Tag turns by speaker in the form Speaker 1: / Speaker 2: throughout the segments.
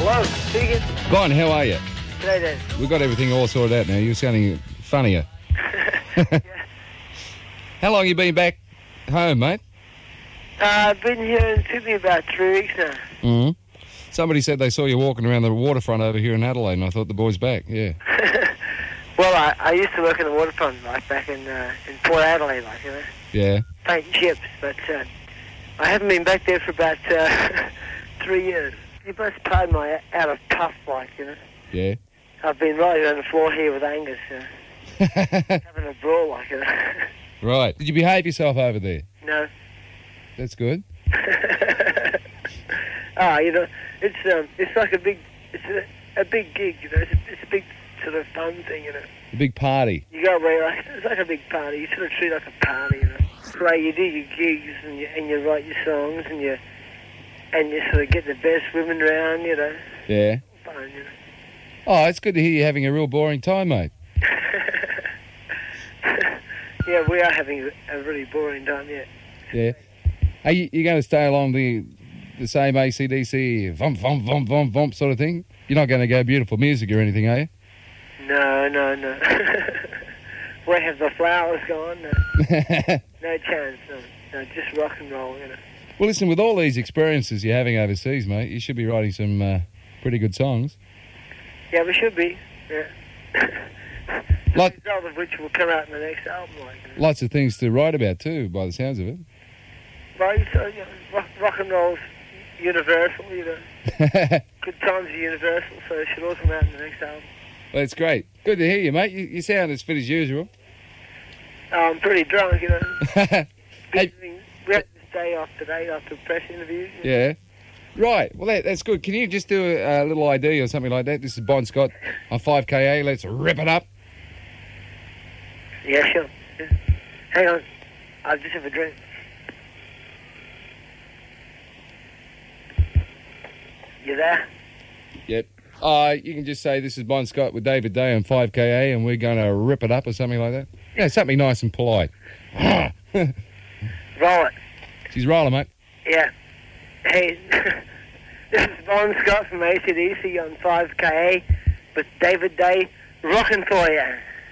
Speaker 1: Hello, speaking.
Speaker 2: Bon, how are you?
Speaker 1: G'day, Dan.
Speaker 2: We've got everything all sorted out now. You're sounding funnier. How long you been back home, mate?
Speaker 1: I've been here in Sydney about 3 weeks now.
Speaker 2: Mm-hmm. Somebody said they saw you walking around the waterfront over here in Adelaide, and I thought the boy's back, yeah.
Speaker 1: Well, I used to work in the waterfront, like, back in Port Adelaide, like, you know.
Speaker 2: Yeah.
Speaker 1: Painting ships, but I haven't been back there for about 3 years. You must pardon my out of puff, like, you know.
Speaker 2: Yeah.
Speaker 1: I've been right on the floor here with Angus, having a brawl, like, you know.
Speaker 2: Right. Did you behave yourself over there?
Speaker 1: No.
Speaker 2: That's good.
Speaker 1: You know, it's like a big gig, you know. It's a big sort of fun thing, you know.
Speaker 2: A big party.
Speaker 1: You go away, like, it's like a big party. You sort of treat it like a party, you know. Right, you do your gigs and you write your songs and you sort of get the best women round, you know.
Speaker 2: Yeah.
Speaker 1: Fun, you know.
Speaker 2: Oh, it's good to hear you having a real boring time, mate.
Speaker 1: Yeah, we are having a really boring time, yeah.
Speaker 2: Yeah. Are you going to stay along the same AC/DC, vump, vump, vump, vump, vump sort of thing? You're not going to go beautiful music or anything, are you?
Speaker 1: No. Where have the flowers gone? No, no chance, no, just rock and roll, you know.
Speaker 2: Well, listen, with all these experiences you're having overseas, mate, you should be writing some pretty good songs.
Speaker 1: Yeah, we should be, yeah. The result of which will come out in the next album, like, you know.
Speaker 2: Lots of things to write about too, by the sounds of it.
Speaker 1: Well, you know, rock and roll's universal, you know. Good times are universal, so it should all come out in the next album.
Speaker 2: Well, that's great. Good to hear you, mate. You sound as fit as usual.
Speaker 1: I'm pretty drunk, you know.
Speaker 2: Hey.
Speaker 1: We had this day off today after press interviews.
Speaker 2: Yeah. Right. Well, that's good. Can you just do a little ID or something like that? This is Bon Scott on 5KA. Let's rip it up.
Speaker 1: Yeah, sure. Yeah. Hang on. I'll just have a drink. You there?
Speaker 2: Yep. You can just say this is Bon Scott with David Day on 5KA and we're going to rip it up or something like that. Yeah, something nice and polite.
Speaker 1: Roll it.
Speaker 2: She's rolling, mate.
Speaker 1: Yeah. Hey, this is Bon Scott from AC/DC on 5KA with David Day rocking for you.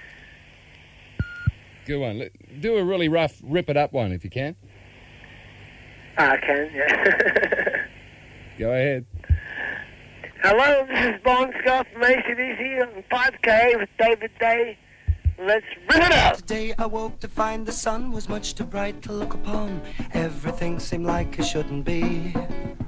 Speaker 2: Good one. Do a really rough rip it up one if you can.
Speaker 1: I can, yeah.
Speaker 2: Go ahead.
Speaker 1: Hello, this is Bon Scott from AC/DC on 5K with David Day. Let's rip it up!
Speaker 3: Today I woke to find the sun was much too bright to look upon. Everything seemed like it shouldn't be.